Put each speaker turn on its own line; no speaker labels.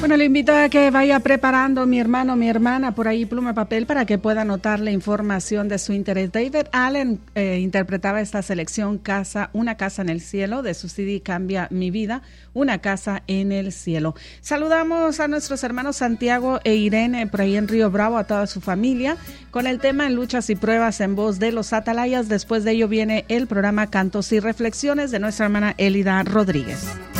Bueno, le invito a que vaya preparando mi hermano, mi hermana, por ahí pluma y papel para que pueda anotar la información de su interés. David Allen interpretaba esta selección Una casa en el cielo, de su CD Cambia mi vida, Una casa en el cielo. Saludamos a nuestros hermanos Santiago e Irene por ahí en Río Bravo, a toda su familia, con el tema En luchas y pruebas en voz de los Atalayas. Después de ello viene el programa Cantos y Reflexiones de nuestra hermana Elida Rodríguez.